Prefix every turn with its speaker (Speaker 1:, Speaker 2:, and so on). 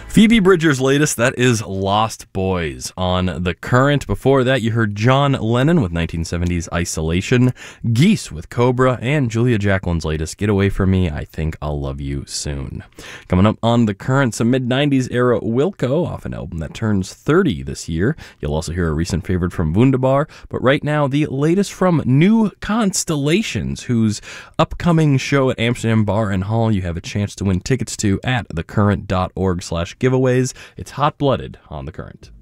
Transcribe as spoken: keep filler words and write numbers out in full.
Speaker 1: Phoebe Bridgers' latest, that is Lost Boys on The Current. Before that, you heard John Lennon with nineteen seventies Isolation, Geese with Cobra, and Julia Jacqueline's latest, Get Away From Me, I Think I'll Love You Soon. Coming up on The Current, some mid-nineties era Wilco off an album that turns thirty this year. You'll also hear a recent favorite from Wunderbar, but right now, the latest from New Constellations, whose upcoming show at Amsterdam Bar and Hall you have a chance to win tickets to at thecurrent dot org slash giveaways. It's Hot Blooded on The Current.